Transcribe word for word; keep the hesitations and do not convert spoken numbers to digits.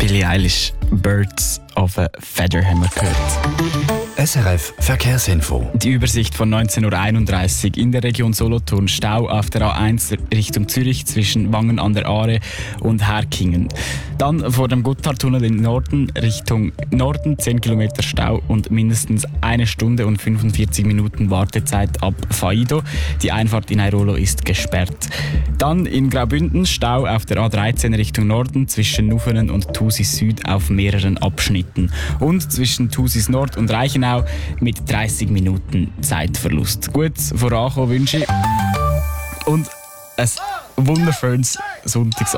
Billie Eilish, Birds of a Feather haben wir gehört. S R F Verkehrsinfo. Die Übersicht von neunzehn Uhr einunddreißig in der Region Solothurn. Stau auf der A eins Richtung Zürich zwischen Wangen an der Aare und Herkingen. Dann vor dem Gotthardtunnel in Norden Richtung Norden zehn Kilometer Stau und mindestens eine Stunde und fünfundvierzig Minuten Wartezeit ab Faido. Die Einfahrt in Airolo ist gesperrt. Dann in Graubünden Stau auf der A dreizehn Richtung Norden zwischen Nufenen und Thusis Süd auf mehreren Abschnitten. Und zwischen Thusis Nord und Reichenau mit dreißig Minuten Zeitverlust. Gut vorankommen wünsche ich und ein wunderschönes Sonntagsabend.